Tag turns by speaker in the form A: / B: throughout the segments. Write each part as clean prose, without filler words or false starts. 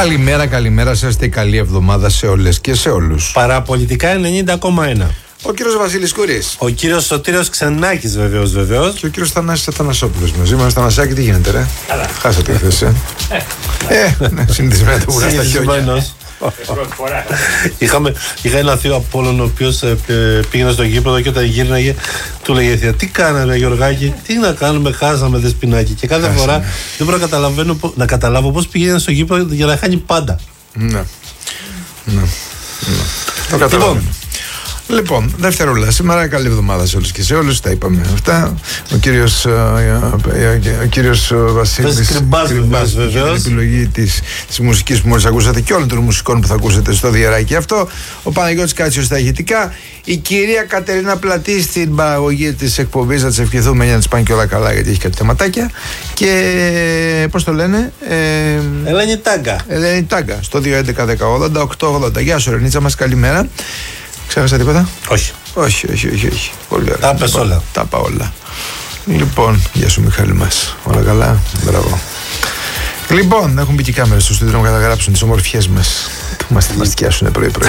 A: Καλημέρα σας και καλή εβδομάδα σε όλες και σε όλους.
B: Παραπολιτικά 90,1.
A: Ο κύριος Βασίλης Κουρής.
B: Ο κύριος Σωτήρος Ξενάκης βεβαίως.
A: Και ο κύριος Θανάσης Αθανασόπουλος μαζί μας. Θανασάκη, τι γίνεται ρε?
B: Καλά.
A: Χάσατε χθες, ναι, συνηθισμένο το βουρά στα χιόνια.
B: Είχα ένα θείο Απόλλων ο οποίος πήγαινε στο γήπεδο και όταν γύρναγε του λέγε θεία, τι κάναμε Γιωργάκη, τι να κάνουμε, χάσαμε δεσποινάκι. Και κάθε φορά δεν μπορώ να καταλάβω πώς πηγαίνει στο γήπεδο για να χάνει πάντα.
A: Ναι. Το καταλαβαίνω. Λοιπόν, δευτερόλεπτα. Σήμερα καλή εβδομάδα σε όλους και σε όλους. Τα είπαμε αυτά. Ο κύριος Βασίλης Κρυμπάς για την επιλογή της μουσικής που μόλις ακούσατε και όλων των μουσικών που θα ακούσετε στο διαράκι αυτό. Ο Παναγιώτης Κάτσιος στα ηχητικά. Η κυρία Κατερίνα Πλατή στην παραγωγή της εκπομπής. Να της ευχηθούμε για να της πάνε και όλα καλά, γιατί έχει κάτι θεματάκια. Και πώς το λένε, Ελένη Τάγκα στο 2.11.10.80.880. Γεια σου Ρενίτσα μας, καλημέρα. Ξέχασα τίποτα?
B: Όχι.
A: Πολύ ωραία.
B: Τα πες όλα.
A: Τα πάω όλα. Λοιπόν, γεια σου Μιχάλη μας. Όλα καλά? Μπράβο. Λοιπόν, έχουν μπει και οι κάμερες στο στούντιο να καταγράψουν τις ομορφιές μας. Μας θυστιάσουν πρωί-πρωί.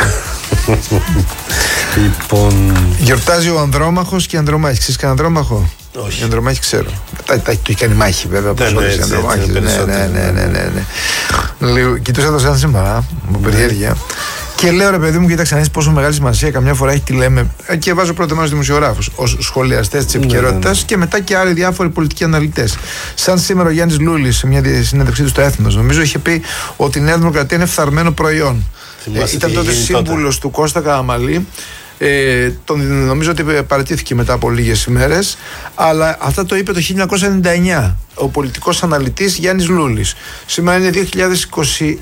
B: Λοιπόν.
A: Γιορτάζει ο Ανδρόμαχος και η Ανδρομάχη. Ξέρεις κανένα Ανδρόμαχο?
B: Όχι.
A: Η Ανδρομάχη ξέρω. Μετά το έχει κάνει μάχη βέβαια. Ναι. Κοιτούσα το σαν σήμερα, μου περιέργεια. Και λέω ρε παιδί μου, κοίταξε να δεις πόσο μεγάλη σημασία καμιά φορά έχει τι λέμε. Και βάζω πρώτα μέρος δημοσιογράφους ως σχολιαστές της επικαιρότητας και μετά και άλλοι διάφοροι πολιτικοί αναλυτές. Σαν σήμερα ο Γιάννης Λούλης σε μια συνέντευξή του στο Έθνος, νομίζω είχε πει ότι η Νέα Δημοκρατία είναι φθαρμένο προϊόν. Ήταν τότε σύμβουλος του Κώστα Καραμαλή. Νομίζω ότι παραιτήθηκε μετά από λίγες ημέρες, αλλά αυτά το είπε το 1999 ο πολιτικός αναλυτής Γιάννης Λούλης. Σήμερα είναι